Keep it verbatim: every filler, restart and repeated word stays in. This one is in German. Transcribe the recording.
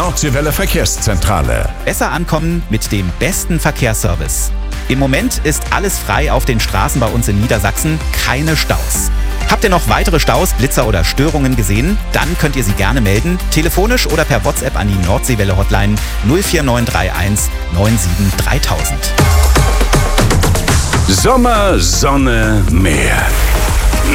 Nordseewelle Verkehrszentrale. Besser ankommen mit dem besten Verkehrsservice. Im Moment ist alles frei auf den Straßen bei uns in Niedersachsen, keine Staus. Habt ihr noch weitere Staus, Blitzer oder Störungen gesehen? Dann könnt ihr sie gerne melden, telefonisch oder per WhatsApp an die Nordseewelle Hotline null vier neun drei eins neun sieben dreitausend. Sommer, Sonne, Meer.